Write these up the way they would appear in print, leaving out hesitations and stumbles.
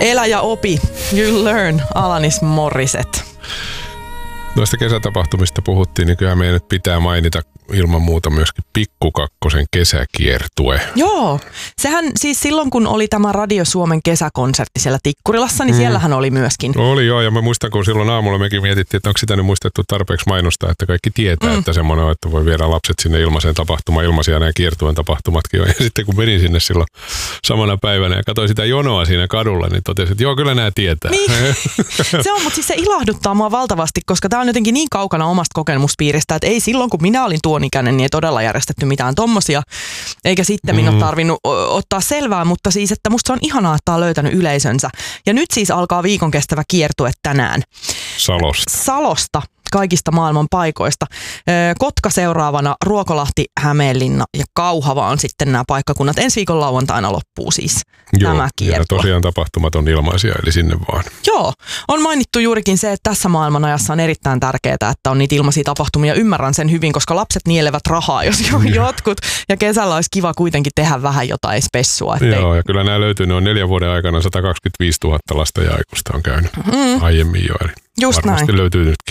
Elä ja opi. You learn, Alanis Morissette. Noista kesätapahtumista puhuttiin, niin kyllä meidän nyt pitää mainita ilman muuta myöskin Pikku Kakkosen kesäkiertue. Joo, sehän siis silloin kun oli tämä Radio Suomen kesäkonsertti siellä Tikkurilassa, niin siellähän oli myöskin. Oli joo, ja mä muistan, kun silloin aamulla mekin mietittiin, että onko sitä nyt muistettu tarpeeksi mainostaa, että kaikki tietää, että semmoinen on, että voi viedä lapset sinne ilmaiseen tapahtumaan, ilmaisia nämä kiertueen tapahtumatkin on. Ja sitten kun menin sinne silloin samana päivänä ja katsoin sitä jonoa siinä kadulla, niin totesin, että joo, kyllä nämä tietää. Niin. Se on, mutta siis se ilahduttaa mua valtavasti, koska tämä on jotenkin niin kaukana omasta kokemuspiiristä, että ei silloin, kun minä olin tuon ikäinen, niin ei todella järjestetty mitään tommosia, eikä sitten minun ole tarvinnut ottaa selvää, mutta siis, että musta se on ihanaa, että on löytänyt yleisönsä. Ja nyt siis alkaa viikon kestävä kiertue tänään. Salosta, kaikista maailman paikoista. Kotka seuraavana, Ruokolahti, Hämeenlinna ja Kauhava on sitten nämä paikkakunnat. Ensi viikon lauantaina loppuu siis tämä kiertue. Ja tosiaan tapahtumat on ilmaisia, eli sinne vaan. Joo, on mainittu juurikin se, että tässä maailmanajassa on erittäin tärkeää, että on niitä ilmaisia tapahtumia. Ymmärrän sen hyvin, koska lapset nielevät rahaa, jos jotkut. Ja kesällä olisi kiva kuitenkin tehdä vähän jotain spessua. Joo, ja kyllä nämä löytyy, ne on 4 vuoden aikana 125 000 lasta ja aikuista on käynyt aiemmin jo. Eli just varmasti näin. Löytyy nytkin.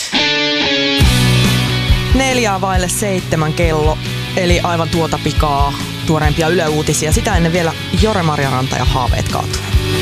6:45 kello, eli aivan tuota pikaa tuoreempia Yle Uutisia. Sitä ennen vielä Jore Marjaranta ja Haaveet kaatuu.